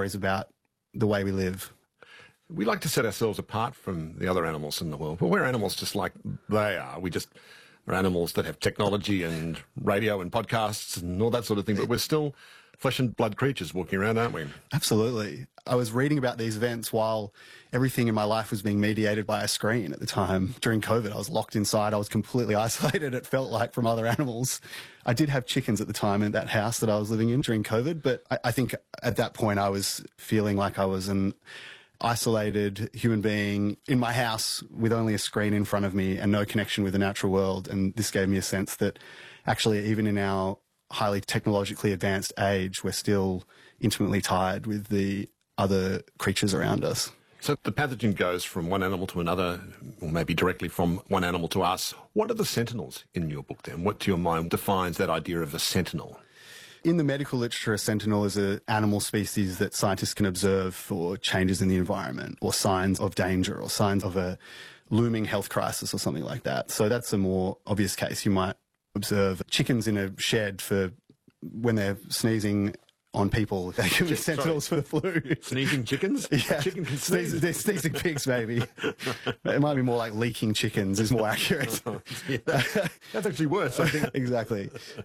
stories about the way we live. We like to set ourselves apart from the other animals in the world. But we're animals just like they are. We just are animals that have technology and radio and podcasts and all that sort of thing. But we're still flesh and blood creatures walking around, aren't we? Absolutely. I was reading about these events while everything in my life was being mediated by a screen at the time. During COVID, I was locked inside. I was completely isolated, it felt like, from other animals. I did have chickens at the time in that house that I was living in during COVID, but I think at that point I was feeling like I was an isolated human being in my house with only a screen in front of me and no connection with the natural world. And this gave me a sense that actually, even in our highly technologically advanced age, we're still intimately tied with the other creatures around us. So the pathogen goes from one animal to another, or maybe directly from one animal to us. What are the sentinels in your book then? What, to your mind, defines that idea of a sentinel? In the medical literature, a sentinel is an animal species that scientists can observe for changes in the environment or signs of danger or signs of a looming health crisis or something like that. So that's a more obvious case. You might observe chickens in a shed for when they're sneezing on people. They can be sentinels for the flu. Sneezing chickens? Yeah. Chicken can sneeze. They're sneezing pigs, maybe. It might be more like leaking chickens is more accurate. Yeah, that's actually worse, I think. Exactly.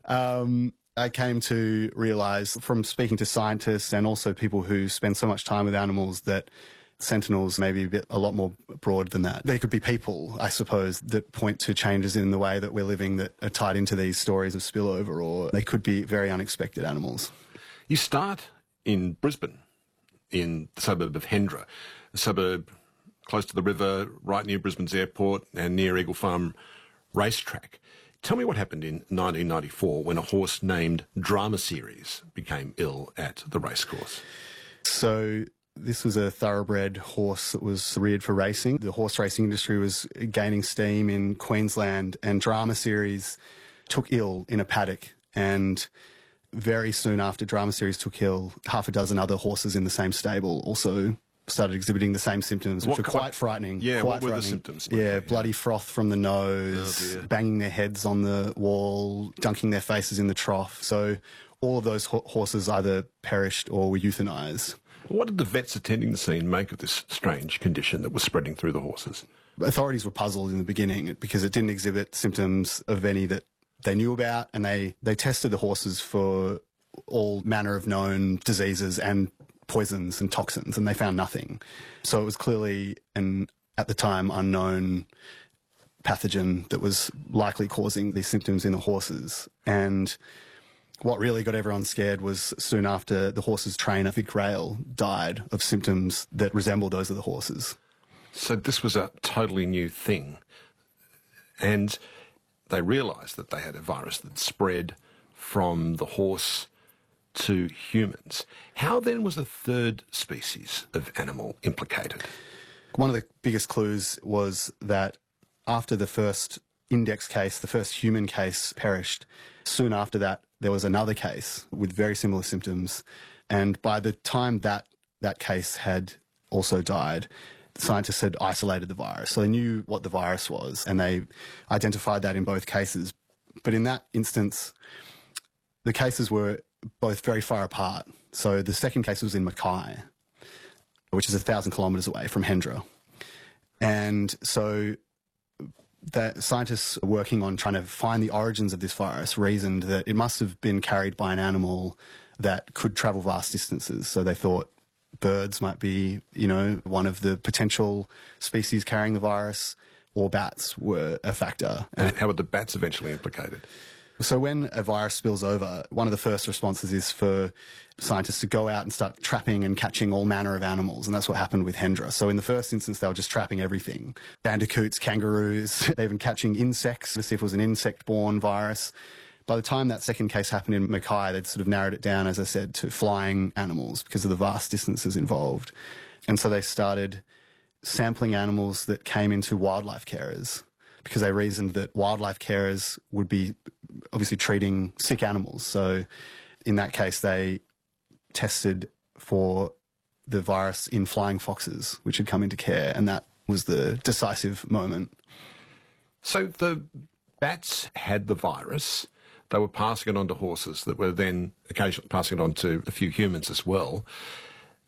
I came to realise from speaking to scientists and also people who spend so much time with animals that sentinels may be a lot more broad than that. They could be people, I suppose, that point to changes in the way that we're living that are tied into these stories of spillover, or they could be very unexpected animals. You start in Brisbane, in the suburb of Hendra, a suburb close to the river, right near Brisbane's airport and near Eagle Farm racetrack. Tell me what happened in 1994 when a horse named Drama Series became ill at the racecourse. So this was a thoroughbred horse that was reared for racing. The horse racing industry was gaining steam in Queensland, and Drama Series took ill in a paddock. And very soon after Drama Series took ill, half a dozen other horses in the same stable also started exhibiting the same symptoms, which were quite frightening. Yeah, quite what were the frightening. symptoms? Yeah, bloody froth from the nose, banging their heads on the wall, dunking their faces in the trough. So all of those horses either perished or were euthanized. What did the vets attending the scene make of this strange condition that was spreading through the horses? Authorities were puzzled in the beginning because it didn't exhibit symptoms of any that they knew about, and they tested the horses for all manner of known diseases and poisons and toxins, and they found nothing. So it was clearly an, at the time, unknown pathogen that was likely causing these symptoms in the horses. And what really got everyone scared was soon after the horse's trainer, Vic Rail, died of symptoms that resembled those of the horses. So this was a totally new thing. And they realised that they had a virus that spread from the horse to humans. How then was a third species of animal implicated? One of the biggest clues was that after the first index case, the first human case perished, soon after that there was another case with very similar symptoms. And by the time that case had also died, scientists had isolated the virus. So they knew what the virus was, and they identified that in both cases. But in that instance, the cases were both very far apart. So the second case was in Mackay, which is 1,000 kilometres away from Hendra. And so the scientists working on trying to find the origins of this virus reasoned that it must have been carried by an animal that could travel vast distances. So they thought birds might be, one of the potential species carrying the virus, or bats were a factor. And how were the bats eventually implicated? So when a virus spills over, one of the first responses is for scientists to go out and start trapping and catching all manner of animals, and that's what happened with Hendra. So in the first instance, they were just trapping everything. Bandicoots, kangaroos, they were catching insects to see if it was an insect-borne virus. By the time that second case happened in Mackay, they'd sort of narrowed it down, as I said, to flying animals because of the vast distances involved. And so they started sampling animals that came into wildlife carers, because they reasoned that wildlife carers would be obviously treating sick animals. So in that case, they tested for the virus in flying foxes, which had come into care, and that was the decisive moment. So the bats had the virus. They were passing it on to horses that were then occasionally passing it on to a few humans as well.